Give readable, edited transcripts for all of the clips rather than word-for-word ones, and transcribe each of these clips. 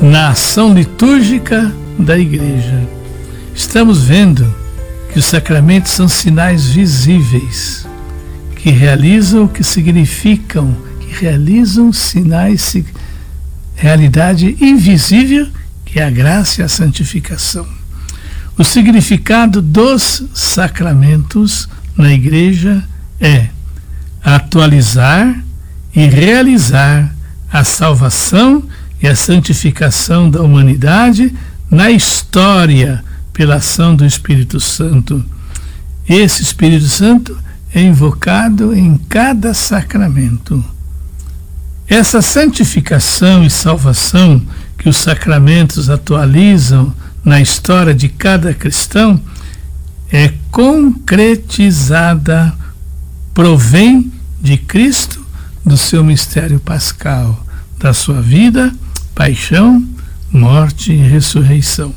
na ação litúrgica da Igreja. Estamos vendo que os sacramentos são sinais visíveis, que realizam o que significam, que realizam sinais, realidade invisível, que é a graça e a santificação. O significado dos sacramentos na Igreja é atualizar e realizar a salvação e a santificação da humanidade na história pela ação do Espírito Santo. Esse Espírito Santo é invocado em cada sacramento. Essa santificação e salvação que os sacramentos atualizam na história de cada cristão é concretizada, provém de Cristo, do seu mistério pascal, da sua vida, paixão, morte e ressurreição.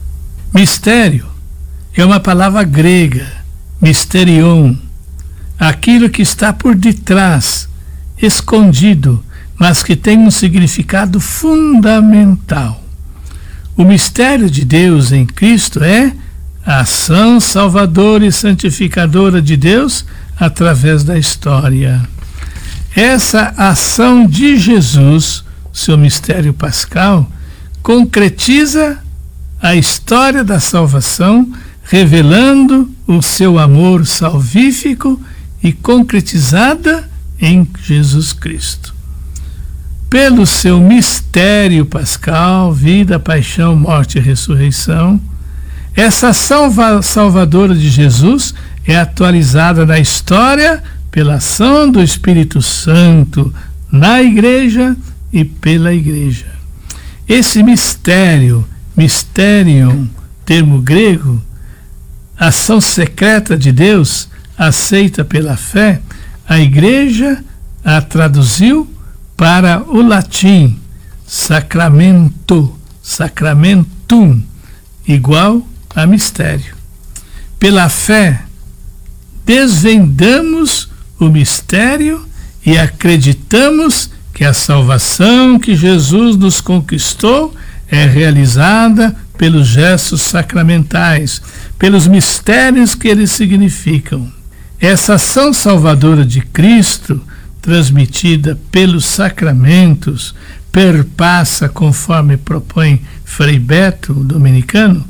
Mistério é uma palavra grega, mysterion, aquilo que está por detrás, escondido, mas que tem um significado fundamental. O mistério de Deus em Cristo é a ação salvadora e santificadora de Deus através da história. Essa ação de Jesus, seu mistério pascal, concretiza a história da salvação, revelando o seu amor salvífico e concretizada em Jesus Cristo. Pelo seu mistério pascal, vida, paixão, morte e ressurreição, essa ação salvadora de Jesus é atualizada na história pela ação do Espírito Santo na Igreja e pela Igreja. Esse mistério, mysterion, termo grego, ação secreta de Deus, aceita pela fé, a Igreja a traduziu para o latim sacramento, sacramentum, igual a mistério. Pela fé, desvendamos o mistério e acreditamos que a salvação que Jesus nos conquistou é realizada pelos gestos sacramentais, pelos mistérios que eles significam. Essa ação salvadora de Cristo, transmitida pelos sacramentos, perpassa, conforme propõe Frei Beto, o dominicano,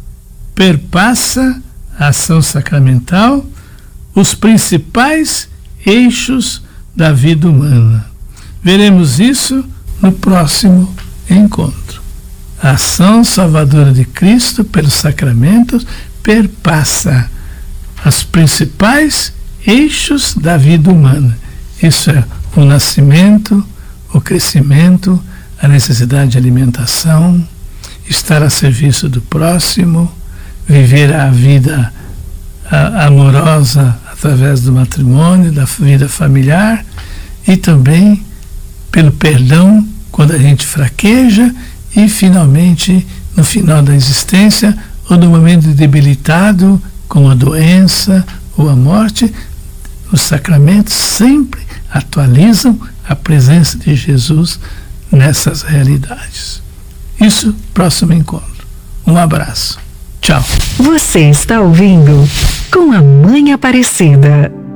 perpassa a ação sacramental os principais eixos da vida humana. Veremos isso no próximo encontro. A ação salvadora de Cristo pelos sacramentos perpassa os principais eixos da vida humana. Isso é o nascimento, o crescimento, a necessidade de alimentação, estar a serviço do próximo, viver a vida amorosa através do matrimônio, da vida familiar, e também pelo perdão quando a gente fraqueja e finalmente no final da existência ou no momento debilitado com a doença ou a morte. Os sacramentos sempre atualizam a presença de Jesus nessas realidades. Isso, próximo encontro. Um abraço. Tchau. Você está ouvindo Com a Mãe Aparecida.